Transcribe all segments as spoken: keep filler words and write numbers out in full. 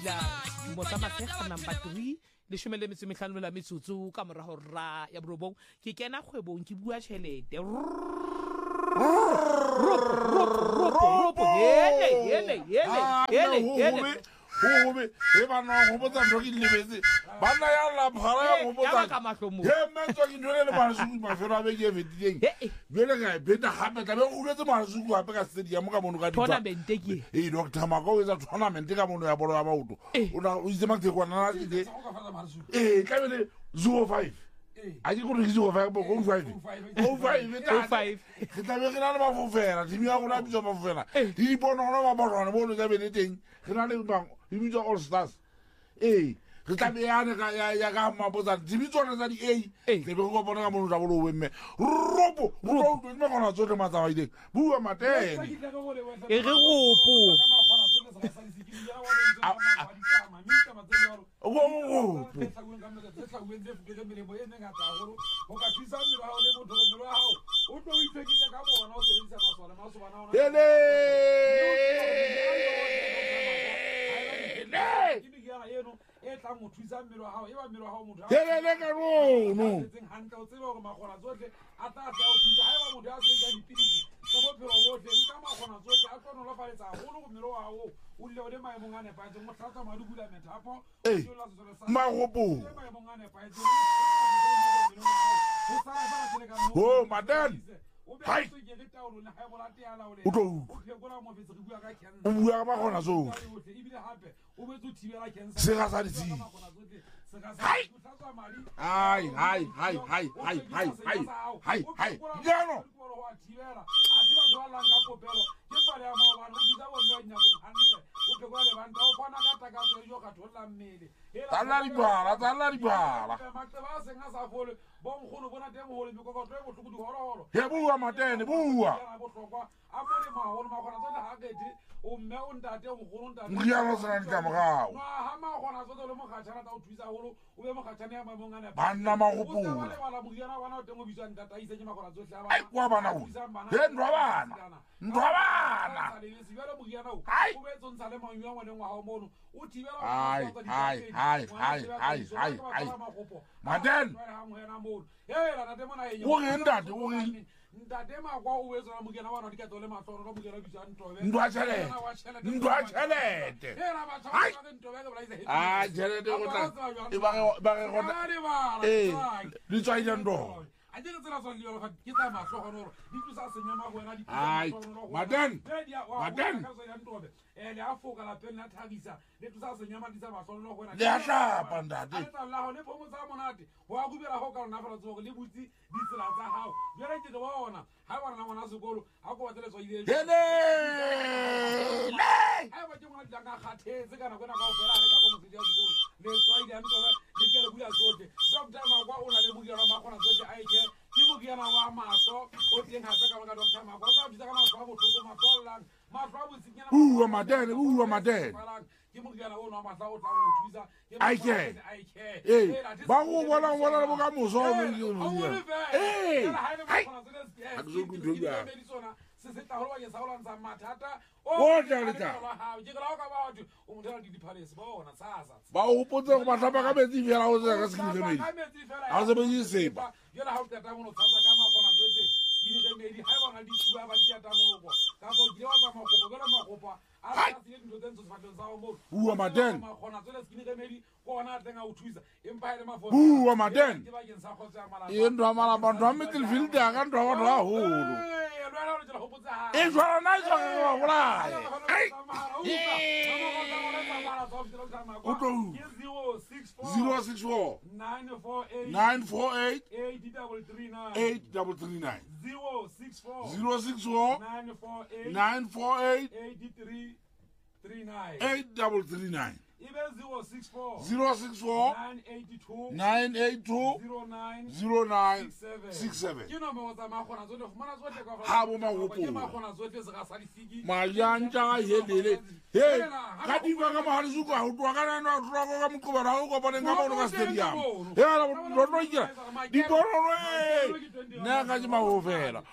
la Mosamatega number three le shomele metso mehlano la metsotso ka mora hora ya borobong ke kena kgwebong ke bua tšhelete ropo hele hele hele hele hele Hobe e bana go botsa ntho ke lebetse bana ya la phara ya go botsa ka mahlomo he mentso ke ntho le ba su ba fela be ke vetileng bele ga beta gape tla be o letse ma su go gape ka stadium ka mono ka ditwa tournament ke e doctor Mako etsa tournament ka mono ya bolo ya bauto o na o itse makte kwa na ide eh ka bele zero five a ke go re zero five bo go five go five go five ke tla be ke na le ba fofela di ya go la bitso ba fofela di di bono go ba borona bo no ka bele teng ke na le ba di bitso all stars eh ke tla be ya ka ya ya ka mabotsa di bitso tsa di a ke be go bona ka mono tsa bolo we mme ropo ropo mme gona tsotle matsa wa ide bua matene e re ropo e tla mo thusa mmelo wa hao e ba mmelo wa hao motho hele le ka no no tseng hantle o tseba go magona tsotle a ta tla o thusa ha ba motho a se ja dipilisi go bophelo botle nka magona tsotle a tlono lo faletsa holo go mmelo wa hao o le o le maemong a nepa mo tlatsa madu bula methapo o la sesole sa magopo maemong a nepa oh madan hai o tlo o bua ka magona tsotle se ga sa ditsi hai hai hai hai hai hai hai hai hai hai jano tala di bala tala di bala he bua matene bua o mme o ntate o mogolo ntate moriana o sana ka mogao ha ma gona tso le mogatshana ta o thuisa holo o be mogatshana ya mamong ana banna magopola wala moriana wana o tengo bitsa ntata isa ke magona tsohle aba ai kwa bana go he ndwa bana ndwa bana le sibela moriana o o be tsontsa le manyu a ngwaneng wa hao mono o thibela ai ai ai ai ai ai ai maden he la ntate mona e o ge ndate o ge ntate makwa o wetsa mokena wana di ka tole matloro ka mokena bitsa ntobe ndwa chelete ndwa chelete ai ah chelete go tla e ba ba ge go eh di tswa ile ndo a ke tsela tswa le yona ke tsa matloro no di tsa senya magwena di ai maden maden eh le afoka la pena thabisa le tsa senya ma di tsa matloro no gona le a hlapa ndate a la ho le phomo tsa monate ho a gubela ho ka rona fela tsogo le butsi di tsela tsa hao jere ke go bona ha ba rena ngwana sekolo ha go batlela tswa ile hele ha ba ke ngwana di ka khathetse kana gona ka o fela re ka go motse ya sekolo le tswa ile a ntoba le ke le bula tsote doctor Makwa o na le modiana ma gona tsote a ike ke modiana wa maso o teng ha ka ka doctor Makwa ka bitsa ka maso a botlhoko matsallang maso a botsinyana bua matene bua matene ke modiana o no matla o tla go thusa ai ke eh ba go bona bona bo ka moso eh ai a go go ndo ya se se tla go ya sa go lantsa mathata o tla le tla ke la ka ba batho o mo tla di diphalese ba bona sasa ba o potse go matlapa ka metsi fela o se ka se ke medi a se be di sepa yo la ha o tata mo no tsatsa ka magona tsetse ke di medi ha ba na di tshua ba di ata mo go ka go di wa ba magopo ka magopa a se di ndo tsenzo sa tsenzo sa mo bua maden magona tsetse ke di medi ko na tenga o thuisa empa ile mafo bua maden ke ba ke sa khotsa mala e ndo mala ba ndo midfield ya ka ndo wa ndo a holo e jwa na jwa wa gola ai o to zero six four nine four eight nine four eight eight three three nine eight three nine zero six four zero six four nine four eight nine four eight eight three three nine eight three nine even zero six four zero six four nine eight two nine eight two zero nine zero nine seven six seven ke no mo tsa magona tsohle fumana tsohle ka ha bo magopo ke magona tsohle se ga sa di fiki majanja helele he ka di ba ka mahali suka ho twa kana na twa ka mqoba ra go bona nga mono ka stadium he ala ro ro ira di boro re na ka di ma ho fela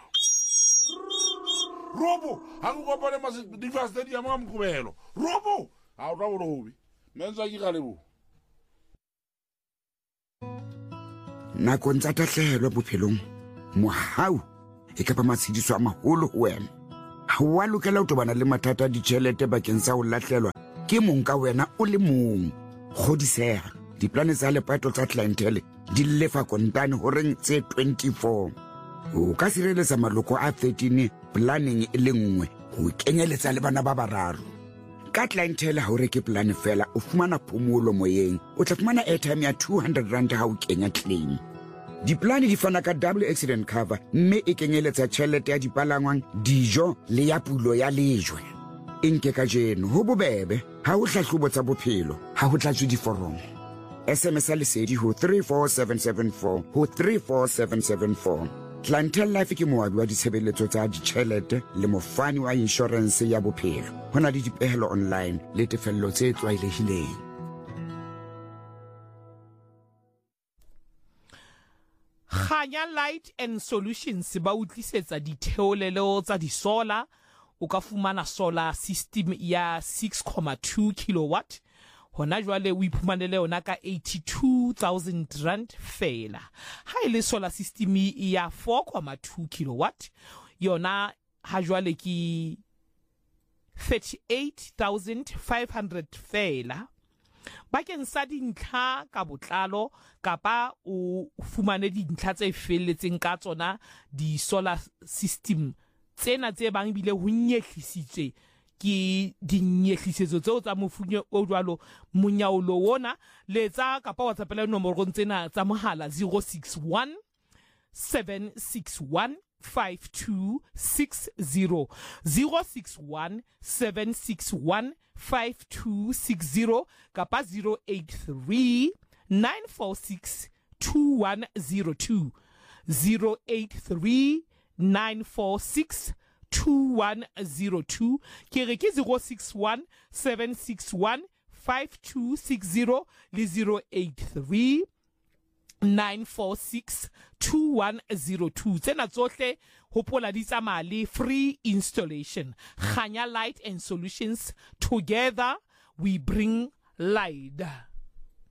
robo ha go bona ma di fa stadium ga mqobelo robo ha o twa go robi Menza ke galebo. Nakong tsa tahlehelo bophelong mohau e ka ba matshidiso a maholo ho wena. Ha wa lokela ho tobana le mathata a ditjhelete bakeng sa ho lahlelwa ke mong ka wena o le mong. Kgodiseha diplane tsa lepato tsa clientele di lefa kontane horeng tse twenty-four. O ka sireletsa maloko a thirteen planning e le nngwe ho kenyeletsa le bana ba bararo. Ka clientele ha o reke plan fela o fumana phomolo moyeng, o tla fumana airtime ya two hundred rand ha o kenya claim. Diplane di fana ka double accident cover mme e kenyeletsa tjhelete ya dipalangwang, dijo le ya pulo ya lejwe. Inke ka jeno ho bobebe ha o hlahlobo tsa bophelo ha ho tlatswe diforomo. S M S lesedi ho three four seven seven four ho three four seven seven four. Clientele Life ke moabi wa ditshebeletso tsa ditjhelete le mofani wa insurance ya bophelo. Hona le dipehelo online le tefello tse tlwaelehileng. Khanya Light and Solutions ba utlisetsa ditheolelo tsa di solar. O ka fumana solar system ya six point two kilowatt. Hona jwale o iphumanele yona ka eighty-two thousand rand fela. Ha ile solar system ya four point two kilowatt yona ha jwale ki thirty-eight thousand five hundred fela. Bakeng sa dintlha ka botlalo kapa o fumane dintlha tse felletseng ka tsona di solar system tsena tse bang bile ho nyehlisitswe ki dinyehlisetso tseo tsa mofunyo o jwalo monyaolo wona letsa kapa WhatsApp nomoro tsena tsa mohala zero six one seven six one five two six zero zero six one seven six one five two six zero kapa zero eight three nine four six two one zero two zero eight three nine four six two one zero two ke re ke zero six one seven six one five two six zero le zero eight three nine four six two one zero two. Tsena tsohle hopola di tsamaya free installation. Khanya Light and Solutions, together we bring light.